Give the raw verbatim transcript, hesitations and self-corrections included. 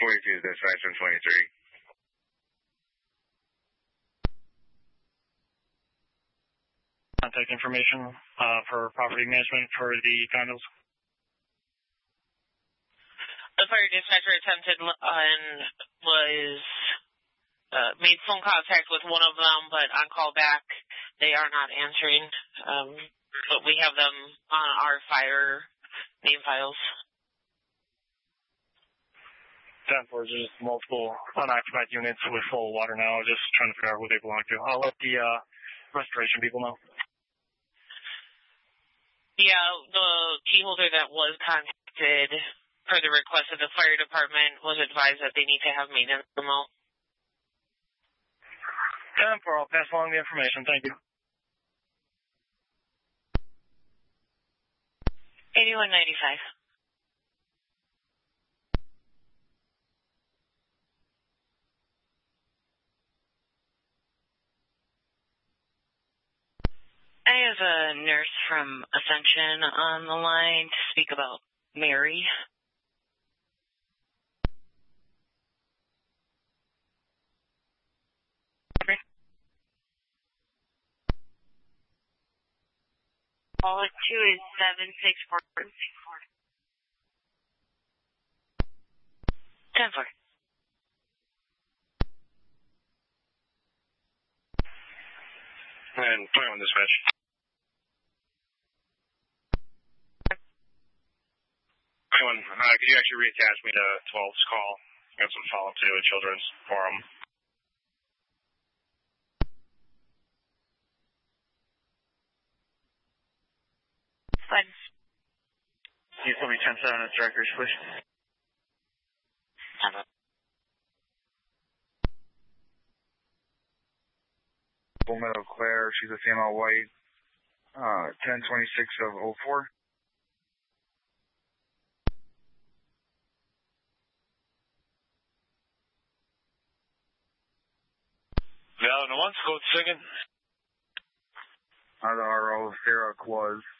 forty-two, dispatch ten twenty-three. Contact information uh, for property management for the condos. The fire dispatcher attempted and was uh, made phone contact with one of them, but on call back, they are not answering. Um, but we have them on our fire name files. ten four, just multiple unoccupied units with full water now, just trying to figure out who they belong to. I'll let the uh, restoration people know. Yeah, the key holder that was contacted per the request of the fire department was advised that they need to have maintenance remote. ten four, I'll pass along the information. Thank you. eighty-one ninety-five. I have a nurse from Ascension on the line to speak about Mary. Call it two is seven six four. Ten four. And twenty-one dispatch. twenty-one, uh, could you actually reattach me to twelve's call? Got some follow-up to a children's forum. Fine. Can you tell me ten seven at directors, please? Bull Meadow Claire, she's a female white, uh, ten twenty-six of oh four. Valid once, code second. Uh, the R O, Sarah Claus.